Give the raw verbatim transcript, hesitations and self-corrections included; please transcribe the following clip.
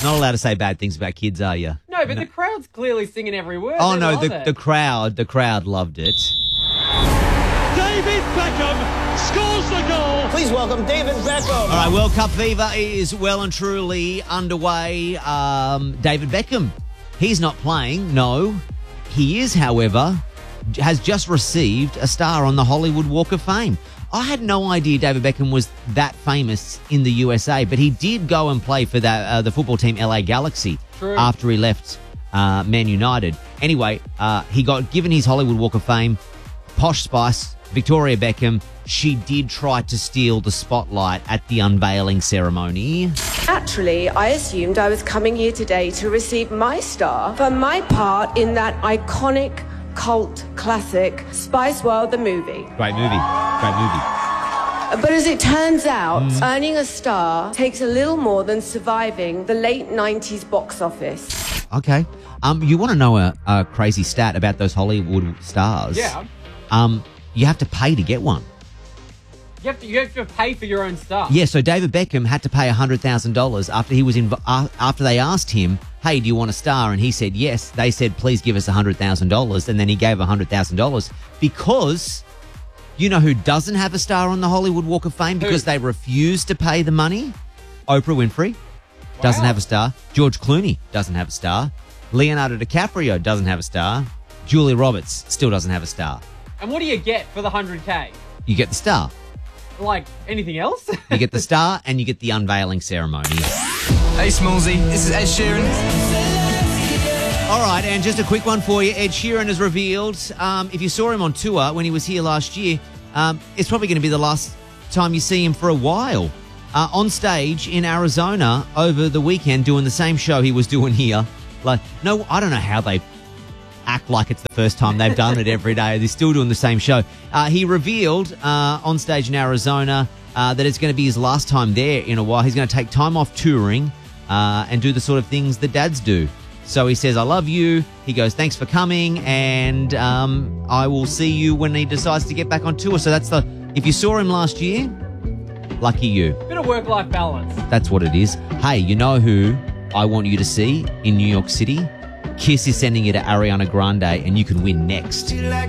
Not allowed to say bad things about kids, are you? No, but no. The crowd's clearly singing every word. Oh, they no, the, it. the crowd, the crowd loved it. David Beckham scores the goal. Please welcome David Beckham. All right, World Cup fever is well and truly underway. Um, David Beckham, he's not playing, no. He is, however, has just received a star on the Hollywood Walk of Fame. I had no idea David Beckham was that famous in the U S A, but he did go and play for that, uh, the football team L A Galaxy True. after he left uh, Man United. Anyway, uh, he got given his Hollywood Walk of Fame. Posh Spice, Victoria Beckham, she did try to steal the spotlight at the unveiling ceremony. Naturally, I assumed I was coming here today to receive my star for my part in that iconic cult classic, Spice World, the movie. Great movie. Great movie. But as it turns out, mm. earning a star takes a little more than surviving the late nineties box office. Okay. Um, you want to know a, a crazy stat about those Hollywood stars? Yeah. Um, you have to pay to get one. You have to, you have to pay for your own stuff. Yeah, so David Beckham had to pay one hundred thousand dollars after he was inv- uh, after they asked him, hey, do you want a star? And he said yes. They said, please give us one hundred thousand dollars. And then he gave one hundred thousand dollars because you know who doesn't have a star on the Hollywood Walk of Fame because who? They refused to pay the money? Oprah Winfrey wow. doesn't have a star. George Clooney doesn't have a star. Leonardo DiCaprio doesn't have a star. Julia Roberts still doesn't have a star. And what do you get for the one hundred K? You get the star. Like anything else? You get the star and you get the unveiling ceremony. Hey, Smallsy, this is Ed Sheeran. All right, and just a quick one for you. Ed Sheeran has revealed, um, if you saw him on tour when he was here last year, um, it's probably going to be the last time you see him for a while. Uh, on stage in Arizona over the weekend doing the same show he was doing here. Like, no, I don't know how they act like it's the first time they've done it every day. They're still doing the same show. Uh, he revealed uh, on stage in Arizona uh, that it's going to be his last time there in a while. He's going to take time off touring uh, and do the sort of things that dads do. So he says, I love you. He goes, thanks for coming. And um, I will see you when he decides to get back on tour. So that's the, if you saw him last year, lucky you. Bit of work-life balance. That's what it is. Hey, you know who I want you to see in New York City? Kiss is sending you to Ariana Grande and you can win next.